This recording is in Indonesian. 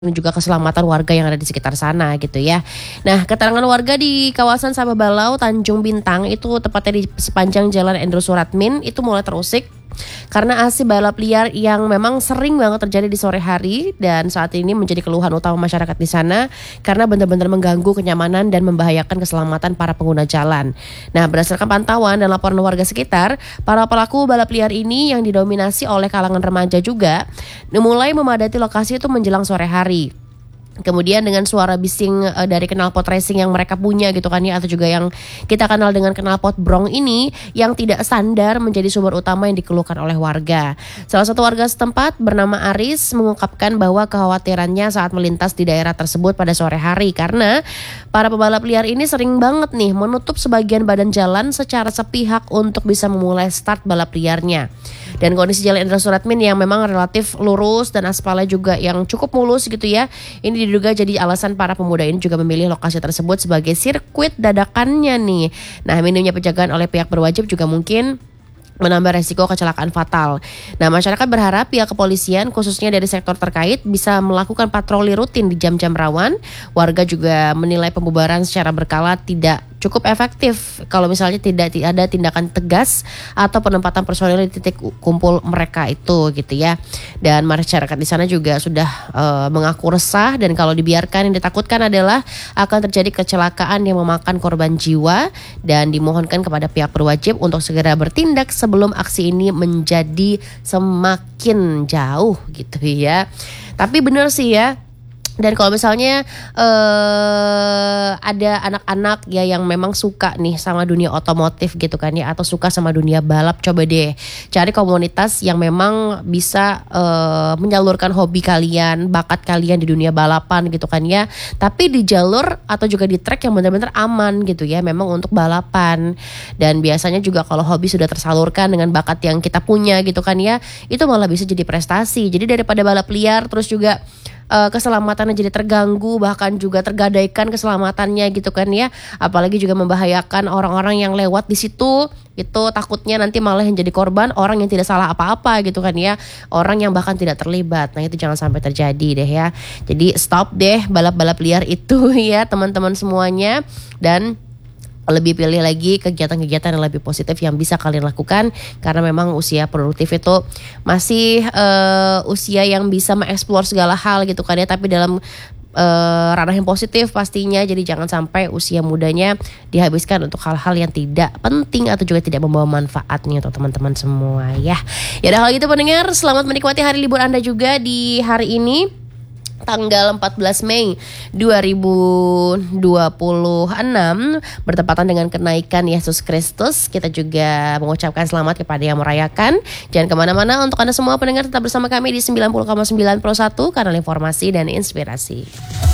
dan juga keselamatan warga yang ada di sekitar sana gitu ya. Nah, keterangan warga di kawasan Sababalau, Tanjung Bintang itu tepatnya di sepanjang Jalan Endro Suratmin itu mulai terusik karena aksi balap liar yang memang sering banget terjadi di sore hari dan saat ini menjadi keluhan utama masyarakat di sana karena benar-benar mengganggu kenyamanan dan membahayakan keselamatan para pengguna jalan. Nah, berdasarkan pantauan dan laporan warga sekitar, para pelaku balap liar ini yang didominasi oleh kalangan remaja juga mulai memadati lokasi itu menjelang sore hari. Kemudian dengan suara bising dari knalpot racing yang mereka punya gitu kan ya, atau juga yang kita kenal dengan knalpot brong ini yang tidak standar menjadi sumber utama yang dikeluhkan oleh warga. Salah satu warga setempat bernama Aris mengungkapkan bahwa kekhawatirannya saat melintas di daerah tersebut pada sore hari karena para pebalap liar ini sering banget nih menutup sebagian badan jalan secara sepihak untuk bisa memulai start balap liarnya. Dan kondisi Jalan Endro Suratmin yang memang relatif lurus dan aspalnya juga yang cukup mulus gitu ya. Ini diduga jadi alasan para pemuda ini juga memilih lokasi tersebut sebagai sirkuit dadakannya nih. Nah, minimnya penjagaan oleh pihak berwajib juga mungkin menambah resiko kecelakaan fatal. Nah, masyarakat berharap pihak kepolisian khususnya dari sektor terkait bisa melakukan patroli rutin di jam-jam rawan. Warga juga menilai pembubaran secara berkala tidak cukup efektif kalau misalnya tidak ada tindakan tegas atau penempatan personil di titik kumpul mereka itu gitu ya. Dan masyarakat di sana juga sudah mengaku resah dan kalau dibiarkan yang ditakutkan adalah akan terjadi kecelakaan yang memakan korban jiwa dan dimohonkan kepada pihak berwajib untuk segera bertindak sebelum aksi ini menjadi semakin jauh gitu ya. Tapi benar sih ya. Dan kalau misalnya ada anak-anak ya yang memang suka nih sama dunia otomotif gitu kan ya, atau suka sama dunia balap, coba deh cari komunitas yang memang bisa menyalurkan hobi kalian, bakat kalian di dunia balapan gitu kan ya. Tapi di jalur atau juga di track yang benar-benar aman gitu ya, memang untuk balapan. Dan biasanya juga kalau hobi sudah tersalurkan dengan bakat yang kita punya gitu kan ya, itu malah bisa jadi prestasi. Jadi daripada balap liar terus juga keselamatannya jadi terganggu, bahkan juga tergadaikan keselamatannya gitu kan ya, apalagi juga membahayakan orang-orang yang lewat di situ, itu takutnya nanti malah yang jadi korban orang yang tidak salah apa-apa gitu kan ya, orang yang bahkan tidak terlibat. Nah, itu jangan sampai terjadi deh ya. Jadi stop deh balap-balap liar itu ya teman-teman semuanya, dan lebih pilih lagi kegiatan-kegiatan yang lebih positif yang bisa kalian lakukan karena memang usia produktif itu masih usia yang bisa mengeksplor segala hal gitu kan ya, tapi dalam ranah yang positif pastinya. Jadi jangan sampai usia mudanya dihabiskan untuk hal-hal yang tidak penting atau juga tidak membawa manfaatnya untuk teman-teman semua ya. Ya udah, kalau gitu pendengar, selamat menikmati hari libur Anda juga di hari ini, tanggal 14 Mei 2026 bertepatan dengan kenaikan Yesus Kristus. Kita juga mengucapkan selamat kepada yang merayakan. Jangan kemana-mana, untuk Anda semua pendengar tetap bersama kami di 90,9 Pro 1 kanal informasi dan inspirasi.